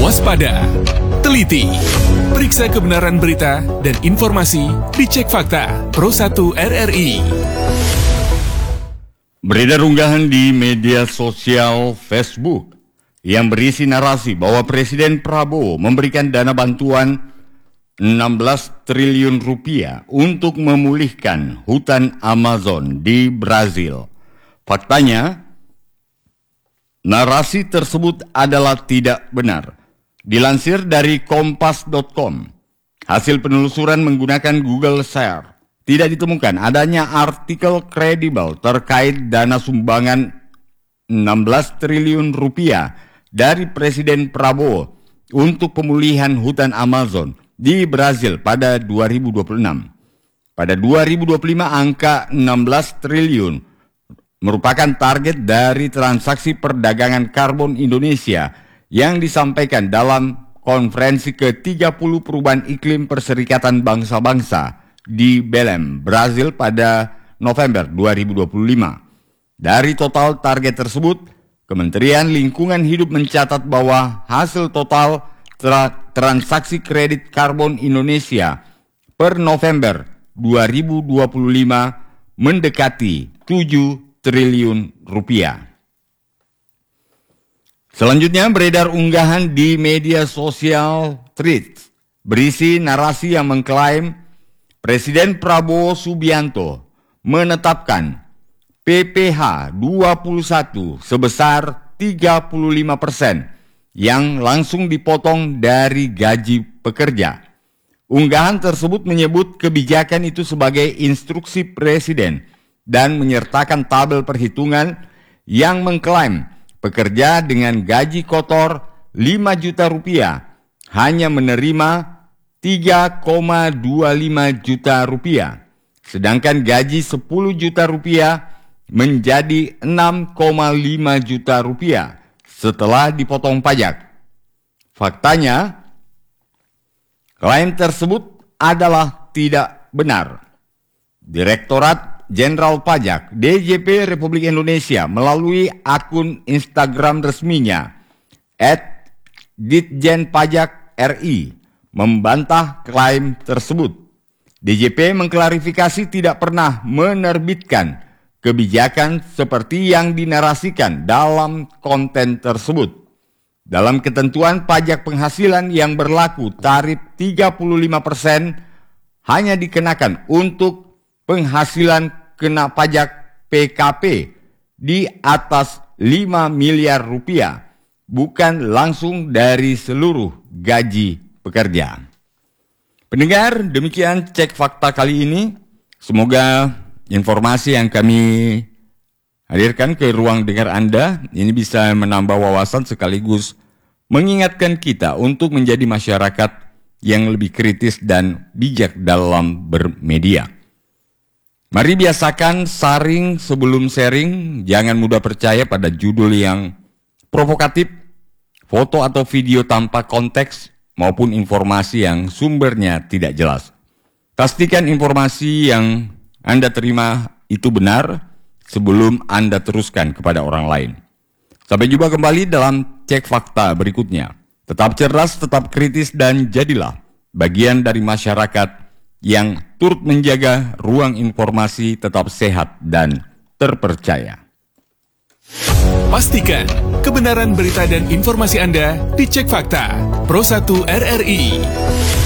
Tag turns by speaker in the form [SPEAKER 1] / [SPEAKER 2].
[SPEAKER 1] Waspada, teliti, periksa kebenaran berita dan informasi dicek fakta Pro 1 RRI.
[SPEAKER 2] Beredar unggahan di media sosial Facebook yang berisi narasi bahwa Presiden Prabowo memberikan dana bantuan 16 triliun rupiah untuk memulihkan hutan Amazon di Brazil. Faktanya, narasi tersebut adalah tidak benar. Dilansir dari kompas.com, hasil penelusuran menggunakan Google Share, tidak ditemukan adanya artikel kredibel terkait dana sumbangan 16 triliun rupiah dari Presiden Prabowo untuk pemulihan hutan Amazon di Brazil pada 2026. Pada 2025 angka 16 triliun merupakan target dari transaksi perdagangan karbon Indonesia yang disampaikan dalam konferensi ke-30 perubahan iklim Perserikatan Bangsa-Bangsa di Belém, Brazil pada November 2025. Dari total target tersebut, Kementerian Lingkungan Hidup mencatat bahwa hasil total transaksi kredit karbon Indonesia per November 2025 mendekati 7 triliun rupiah. Selanjutnya beredar unggahan di media sosial Threads berisi narasi yang mengklaim Presiden Prabowo Subianto menetapkan PPh 21 sebesar 35% yang langsung dipotong dari gaji pekerja. Unggahan tersebut menyebut kebijakan itu sebagai instruksi Presiden dan menyertakan tabel perhitungan yang mengklaim pekerja dengan gaji kotor 5 juta rupiah hanya menerima 3,25 juta rupiah, sedangkan gaji 10 juta rupiah menjadi 6,5 juta rupiah setelah dipotong pajak. Faktanya, klaim tersebut adalah tidak benar. Direktorat Jenderal Pajak DJP Republik Indonesia melalui akun Instagram resminya @ditjenpajakri membantah klaim tersebut. DJP mengklarifikasi tidak pernah menerbitkan kebijakan seperti yang dinarasikan dalam konten tersebut. Dalam ketentuan pajak penghasilan yang berlaku, tarif 35% hanya dikenakan untuk penghasilan kena pajak PKP di atas 5 miliar rupiah, bukan langsung dari seluruh gaji pekerja. Pendengar, demikian cek fakta kali ini. Semoga informasi yang kami hadirkan ke ruang dengar Anda ini bisa menambah wawasan sekaligus mengingatkan kita untuk menjadi masyarakat yang lebih kritis dan bijak dalam bermedia. Mari biasakan saring sebelum sharing, jangan mudah percaya pada judul yang provokatif, foto atau video tanpa konteks, maupun informasi yang sumbernya tidak jelas. Pastikan informasi yang Anda terima itu benar sebelum Anda teruskan kepada orang lain. Sampai jumpa kembali dalam cek fakta berikutnya. Tetap cerdas, tetap kritis, dan jadilah bagian dari masyarakat yang turut menjaga ruang informasi tetap sehat dan terpercaya.
[SPEAKER 1] Pastikan kebenaran berita dan informasi Anda dicek fakta Pro 1 RRI.